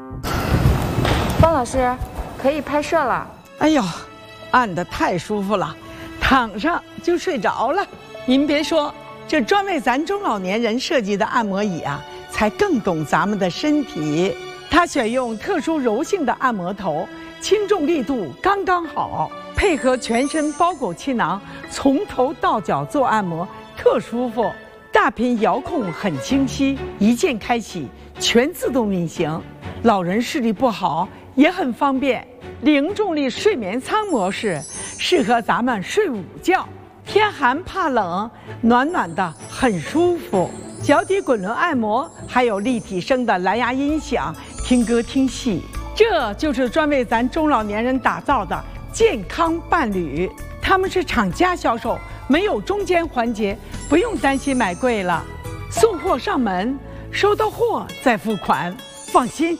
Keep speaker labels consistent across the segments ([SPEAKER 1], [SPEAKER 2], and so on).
[SPEAKER 1] 方老师，可以拍摄了。
[SPEAKER 2] 哎呦，按得太舒服了，躺上就睡着了。您别说，这专为咱中老年人设计的按摩椅啊，才更懂咱们的身体。它选用特殊柔性的按摩头，轻重力度刚刚好，配合全身包裹气囊，从头到脚做按摩，特舒服。大屏遥控很清晰，一键开启，全自动运行。老人视力不好也很方便。零重力睡眠舱模式适合咱们睡午觉，天寒怕冷，暖暖的很舒服。脚底滚轮按摩，还有立体声的蓝牙音响，听歌听戏。这就是专为咱中老年人打造的健康伴侣。他们是厂家销售，没有中间环节，不用担心买贵了。送货上门，收到货再付款，放心。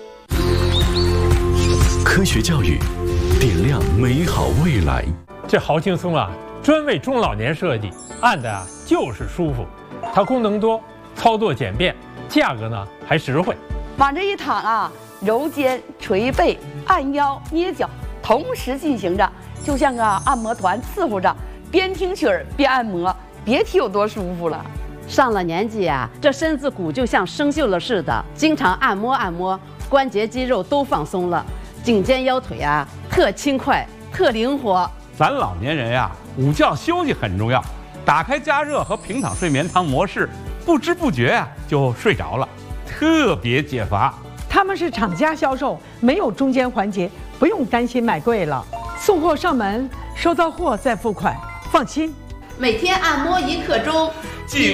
[SPEAKER 3] 科学教育，点亮美好未来。
[SPEAKER 4] 这好轻松啊！专为中老年设计，按的啊就是舒服。它功能多，操作简便，价格呢还实惠。
[SPEAKER 5] 往这一躺啊，揉肩、捶背、按腰、捏脚，同时进行着，就像个按摩团伺候着，边听曲儿边按摩，别提有多舒服了。
[SPEAKER 6] 上了年纪啊，这身子骨就像生锈了似的，经常按摩按摩，关节肌肉都放松了，颈肩腰腿啊特轻快，特灵活。
[SPEAKER 7] 咱老年人呀，午觉休息很重要，打开加热和平躺睡眠舱模式，不知不觉呀就睡着了，特别解乏。
[SPEAKER 2] 他们是厂家销售，没有中间环节，不用担心买贵了。送货上门，收到货再付款，放心。
[SPEAKER 6] 每天按摩1刻钟。